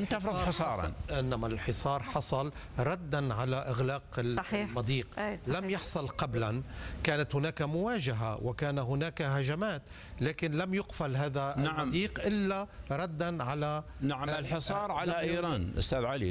تفرض حصارا. إنما الحصار حصل ردا على إغلاق المضيق. لم يحصل قبلا. كانت هناك مواجهة وكان هناك هجمات، لكن لم يقفل هذا المضيق إلا ردا على الحصار على إيران. أستاذ علي.